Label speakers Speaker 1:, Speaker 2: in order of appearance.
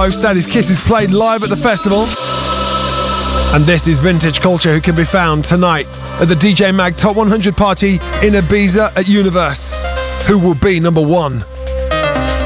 Speaker 1: most. That is Kisses played live at the festival. And this is Vintage Culture, who can be found tonight at the DJ Mag Top 100 party in Ibiza at Universe. Who will be number one?